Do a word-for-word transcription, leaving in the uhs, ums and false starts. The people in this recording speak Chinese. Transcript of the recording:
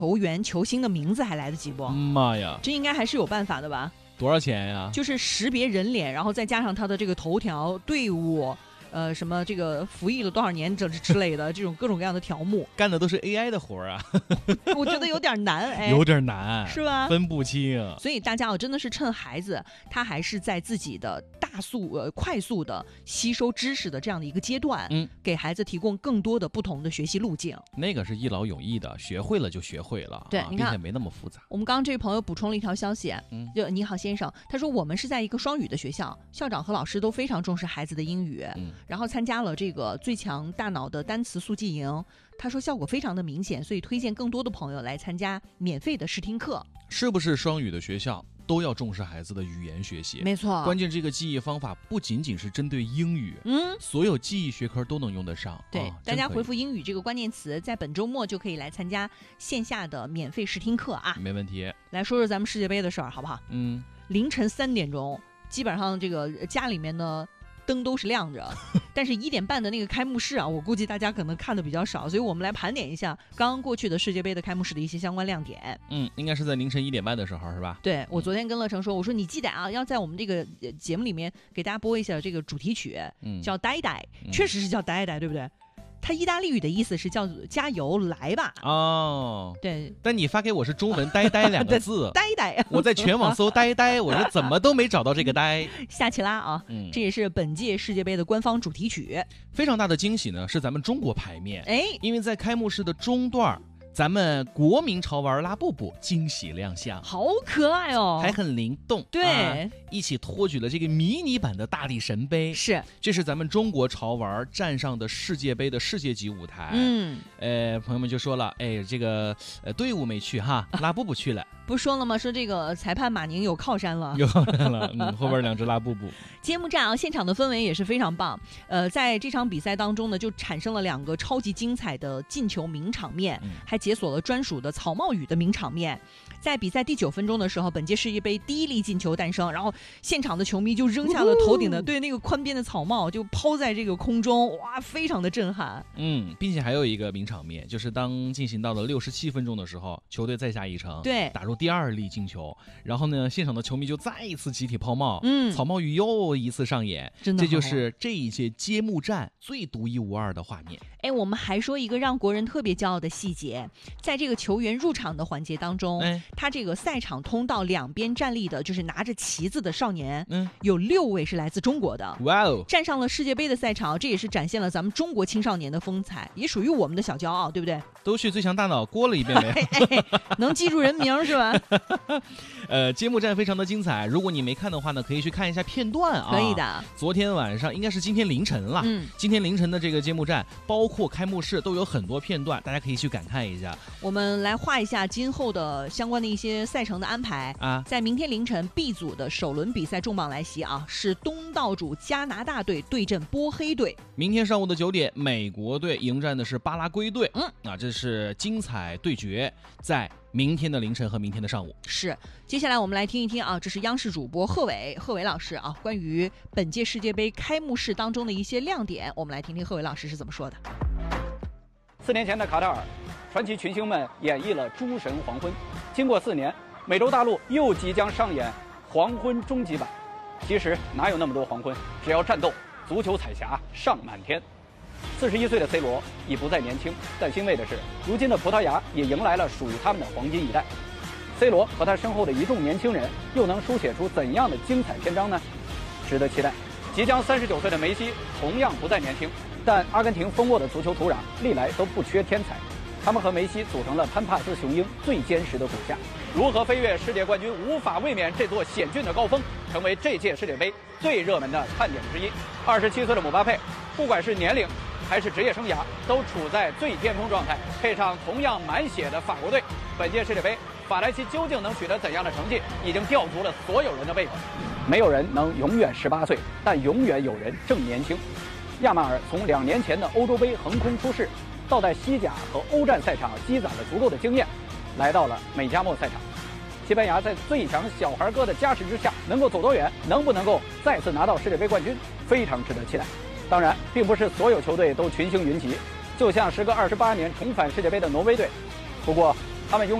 球员球星的名字还来得及不？ 妈呀， 这应该还是有办法的吧？ 多少钱呀？ 就是识别人脸，然后再加上他的这个头条、队伍。呃，什么这个服役了多少年这之类的这种各种各样的条目， 干的都是 A I 的活啊， 我觉得有点难，哎， 有点难， 是吧？ 分不清。 所以大家啊，真的是趁孩子他还是在自己的大速呃快速的吸收知识的这样的一个阶段，嗯，给孩子提供更多的不同的学习路径。 那个是一劳永逸的，学会了就学会了， 对， 啊、 你看， 并且没那么复杂。 我们刚刚这位朋友补充了一条消息，嗯，就你好先生，他说我们是在一个双语的学校，校长和老师都非常重视孩子的英语，嗯，然后参加了这个最强大脑的单词速记营，他说效果非常的明显，所以推荐更多的朋友来参加免费的试听课。 是不是双语的学校都要重视孩子的语言学习？ 没错， 关键这个记忆方法不仅仅是针对英语，嗯，所有记忆学科都能用得上。 对， 啊、 大家回复英语这个关键词，在本周末就可以来参加线下的免费试听课啊。 没问题。 来说说咱们世界杯的事儿，好不好？嗯，凌晨三点钟，基本上这个家里面呢。灯都是亮着，但是一点半的那个开幕式啊，我估计大家可能看的比较少，所以我们来盘点一下刚刚过去的世界杯的开幕式的一些相关亮点。 嗯，应该是在凌晨一点半的时候，是吧？ 对，我昨天跟乐成说，我说你记得啊，要在我们这个节目里面给大家播一下这个主题曲，嗯、叫《呆呆》，确实是叫《呆呆》，对不对？它意大利语的意思是叫做加油来吧。 哦， 对， 但你发给我是中文呆呆两个字， 呆呆， 我在全网搜呆呆，我说怎么都没找到这个呆。 夏奇拉啊，嗯，这也是本届世界杯的官方主题曲。 非常大的惊喜呢，是咱们中国牌面，哎，因为在开幕式的中段。咱们国民潮玩拉布布惊喜亮相， 好可爱哦， 还很灵动。 对、啊， 一起托举了这个迷你版的大力神杯， 是， 这是咱们中国潮玩站上的世界杯的世界级舞台。嗯，呃，朋友们就说了，哎，这个呃队伍没去哈，拉布布去了。 不是说了吗？说这个裁判马宁有靠山了， 有靠山了。嗯，后边两只拉布布。 揭幕战啊，现场的氛围也是非常棒。呃，在这场比赛当中呢，就产生了两个超级精彩的进球名场面，嗯、还解锁了专属的草帽雨的名场面。在比赛第九分钟的时候，本届世界杯第一粒进球诞生，然后现场的球迷就扔下了头顶的对那个宽边的草帽，就抛在这个空中，哇，非常的震撼。 嗯，并且还有一个名场面，就是当进行到了六十七分钟的时候，球队再下一城， 对， 打入第二粒进球，然后呢，现场的球迷就再一次集体抛帽，嗯，草帽雨又一次上演， 真的， 这就是这一届揭幕战最独一无二的画面。 哎，我们还说一个让国人特别骄傲的细节，在这个球员入场的环节当中，哎，他这个赛场通道两边站立的就是拿着旗子的少年，嗯，有六位是来自中国的， 哇哦， 站上了世界杯的赛场，这也是展现了咱们中国青少年的风采，也属于我们的小骄傲，对不对？ 都去最强大脑过了一遍没？ 哎，能记住人名是吧？ 呃，揭幕战非常的精彩，如果你没看的话呢，可以去看一下片段啊。 可以的。 昨天晚上应该是今天凌晨了，嗯，今天凌晨的这个揭幕战，包括开幕式都有很多片段，大家可以去感看一下。 我们来画一下今后的相关的一些赛程的安排啊。在明天凌晨 B 组的首轮比赛重磅来袭啊，是东道主加拿大队对阵波黑队。 明天上午的九点，美国队迎战的是巴拉圭队，嗯，啊，这是精彩对决，在明天的凌晨和明天的上午。 是，接下来我们来听一听啊，这是央视主播贺伟贺伟老师啊，关于本届世界杯开幕式当中的一些亮点，我们来听听贺伟老师是怎么说的。 四年前的卡塔尔，传奇群星们演绎了诸神黄昏。经过四年，美洲大陆又即将上演黄昏终极版。其实哪有那么多黄昏，只要战斗，足球彩霞上满天。四十一岁的 C 罗已不再年轻，但欣慰的是，如今的葡萄牙也迎来了属于他们的黄金一代。C 罗和他身后的一众年轻人，又能书写出怎样的精彩篇章呢？值得期待。即将三十九岁的梅西同样不再年轻，但阿根廷蜂窝的足球土壤历来都不缺天才，他们和梅西组成了潘帕斯雄鹰最坚实的骨架。如何飞跃世界冠军，无法卫冕这座险峻的高峰，成为这届世界杯最热门的看点之一。二十七岁的姆巴佩，不管是年龄还是职业生涯，都处在最巅峰状态，配上同样满血的法国队，本届世界杯法兰西究竟能取得怎样的成绩，已经吊足了所有人的胃口。没有人能永远十八岁，但永远有人正年轻。亚马尔从两年前的欧洲杯横空出世，到在西甲和欧战赛场积攒了足够的经验，来到了美加墨赛场。西班牙在最强小孩哥的加持之下，能够走多远，能不能够再次拿到世界杯冠军，非常值得期待。当然，并不是所有球队都群星云集，就像时隔二十八年重返世界杯的挪威队。不过， 他们拥